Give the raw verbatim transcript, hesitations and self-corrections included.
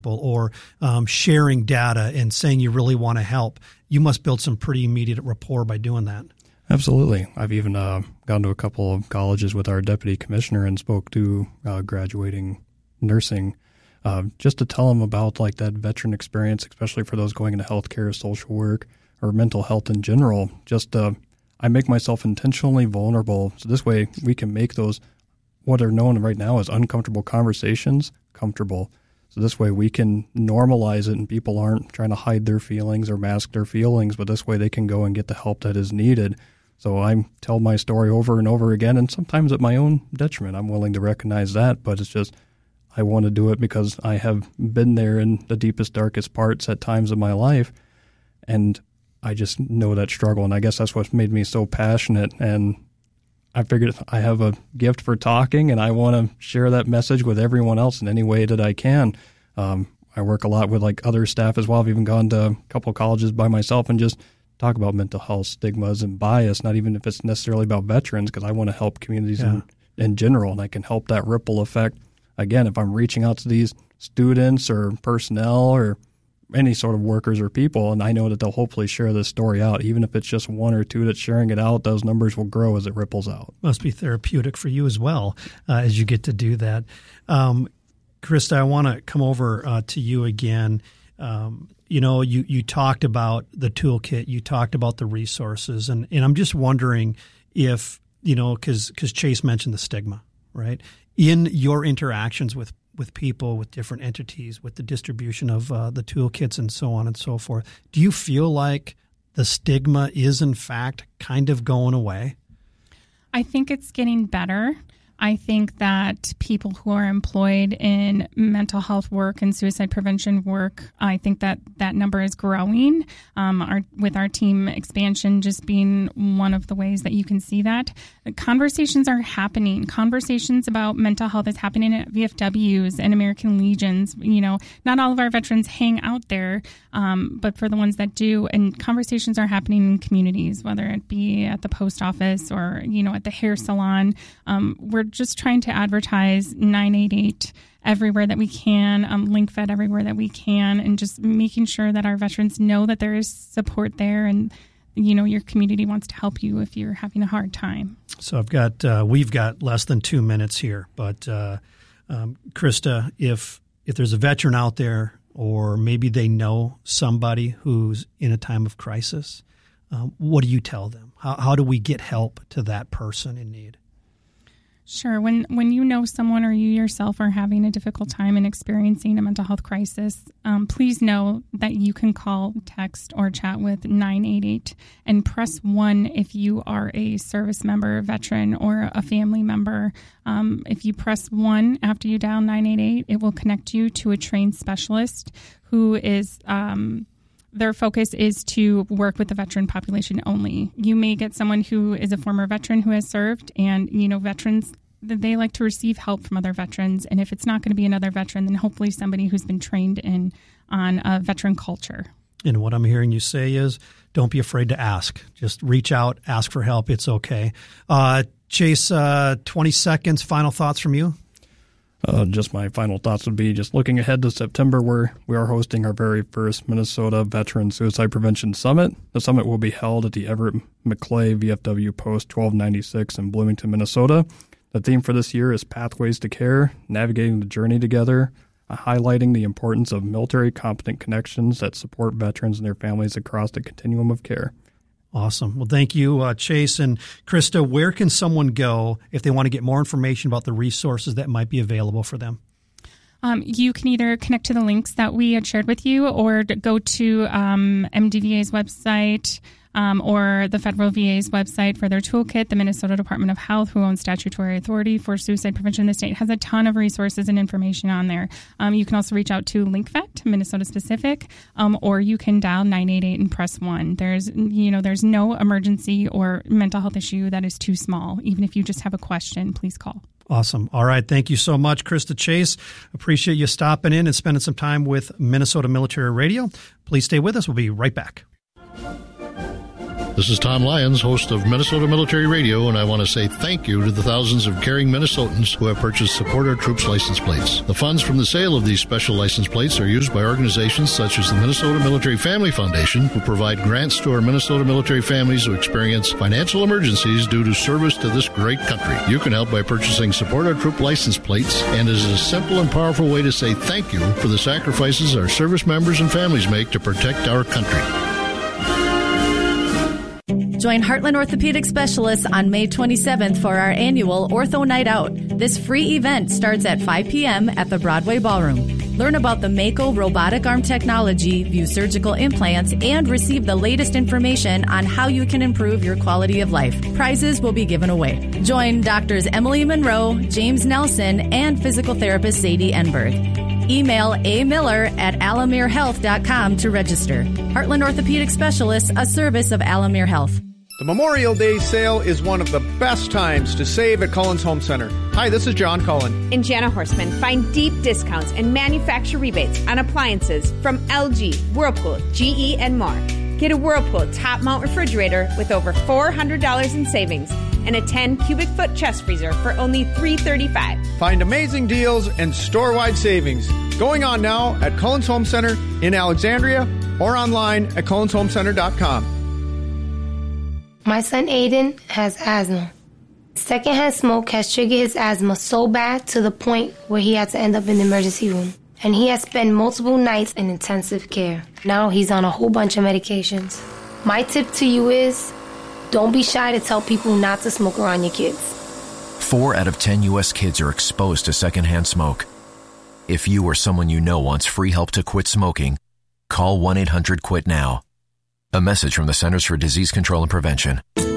or um, sharing data and saying you really want to help, you must build some pretty immediate rapport by doing that. Absolutely. I've even uh, gone to a couple of colleges with our deputy commissioner and spoke to uh, graduating nursing uh, just to tell them about like that veteran experience, especially for those going into healthcare, social work, or mental health in general. Just uh, I make myself intentionally vulnerable, so this way we can make those what are known right now as uncomfortable conversations comfortable. So this way we can normalize it and people aren't trying to hide their feelings or mask their feelings, but this way they can go and get the help that is needed. So I tell my story over and over again, and sometimes at my own detriment. I'm willing to recognize that, but it's just I want to do it because I have been there in the deepest, darkest parts at times of my life, and I just know that struggle, and I guess that's what made me so passionate. And I figured I have a gift for talking, and I want to share that message with everyone else in any way that I can. Um, I work a lot with like other staff as well. I've even gone to a couple of colleges by myself and just talk about mental health stigmas and bias, not even if it's necessarily about veterans, because I want to help communities yeah. in, in general, and I can help that ripple effect. Again, if I'm reaching out to these students or personnel or any sort of workers or people, and I know that they'll hopefully share this story out, even if it's just one or two that's sharing it out, those numbers will grow as it ripples out. Must be therapeutic for you as well uh, as you get to do that. Um, Krista, I want to come over uh, to you again. Um, you know, you, you talked about the toolkit, you talked about the resources, and, and I'm just wondering if, you know, because because Chase mentioned the stigma, right? In your interactions with, with people, with different entities, with the distribution of uh, the toolkits and so on and so forth, do you feel like the stigma is, in fact, kind of going away? I think it's getting better. I think that people who are employed in mental health work and suicide prevention work, I think that that number is growing. Um, our, with our team expansion just being one of the ways that you can see that. Conversations are happening. Conversations about mental health is happening at V F Ws and American Legions. You know, not all of our veterans hang out there, um, but for the ones that do, and conversations are happening in communities, whether it be at the post office or, you know, at the hair salon. Um, we're just trying to advertise nine eight eight everywhere that we can, um, LinkFed everywhere that we can, and just making sure that our veterans know that there is support there, and you know your community wants to help you if you're having a hard time. So I've got uh, we've got less than two minutes here, but uh, um, Krista, if if there's a veteran out there, or maybe they know somebody who's in a time of crisis, um, what do you tell them? How how do we get help to that person in need? Sure. When when you know someone or you yourself are having a difficult time and experiencing a mental health crisis, um, please know that you can call, text, or chat with nine eight eight and press one if you are a service member, veteran, or a family member. Um, if you press one after you dial nine eight eight, it will connect you to a trained specialist who is um, their focus is to work with the veteran population only. You may get someone who is a former veteran who has served, and, you know, veterans, they like to receive help from other veterans. And if it's not going to be another veteran, then hopefully somebody who's been trained in on a veteran culture. And what I'm hearing you say is don't be afraid to ask. Just reach out, ask for help. It's okay. Uh, Chase, uh, twenty seconds, final thoughts from you? Uh, just my final thoughts would be just looking ahead to September, where we are hosting our very first Minnesota Veteran Suicide Prevention Summit. The summit will be held at the Everett McClay V F W Post twelve ninety-six in Bloomington, Minnesota. The theme for this year is Pathways to Care, Navigating the Journey Together, uh, highlighting the importance of military competent connections that support veterans and their families across the continuum of care. Awesome. Well, thank you, uh, Chase. And Krista, where can someone go if they want to get more information about the resources that might be available for them? Um, you can either connect to the links that we had shared with you, or go to um, M D V A's website, um, or the federal V A's website for their toolkit. The Minnesota Department of Health, who owns statutory authority for suicide prevention in the state, has a ton of resources and information on there. Um, you can also reach out to LinkFed, Minnesota specific, um, or you can dial nine eight eight and press one. There's, you know, there's no emergency or mental health issue that is too small. Even if you just have a question, please call. Awesome. All right. Thank you so much, Krista Chase. Appreciate you stopping in and spending some time with Minnesota Military Radio. Please stay with us. We'll be right back. This is Tom Lyons, host of Minnesota Military Radio, and I want to say thank you to the thousands of caring Minnesotans who have purchased Support Our Troops license plates. The funds from the sale of these special license plates are used by organizations such as the Minnesota Military Family Foundation, who provide grants to our Minnesota military families who experience financial emergencies due to service to this great country. You can help by purchasing Support Our Troop license plates, and it is a simple and powerful way to say thank you for the sacrifices our service members and families make to protect our country. Join Heartland Orthopedic Specialists on May twenty-seventh for our annual Ortho Night Out. This free event starts at five p.m. at the Broadway Ballroom. Learn about the Mako robotic arm technology, view surgical implants, and receive the latest information on how you can improve your quality of life. Prizes will be given away. Join Doctors Emily Monroe, James Nelson, and physical therapist Sadie Enberg. Email a miller at alamere health dot com to register. Heartland Orthopedic Specialists, a service of Alamere Health. The Memorial Day sale is one of the best times to save at Cullen's Home Center. Hi, this is John Cullen. And Jana Horstman. Find deep discounts and manufacturer rebates on appliances from L G, Whirlpool, G E, and more. Get a Whirlpool top-mount refrigerator with over four hundred dollars in savings and a ten cubic foot chest freezer for only three hundred thirty-five dollars. Find amazing deals and store-wide savings going on now at Cullen's Home Center in Alexandria or online at cullens home center dot com. My son Aiden has asthma. Secondhand smoke has triggered his asthma so bad to the point where he had to end up in the emergency room. And he has spent multiple nights in intensive care. Now he's on a whole bunch of medications. My tip to you is, don't be shy to tell people not to smoke around your kids. Four out of ten U S kids are exposed to secondhand smoke. If you or someone you know wants free help to quit smoking, call one eight hundred quit now. A message from the Centers for Disease Control and Prevention.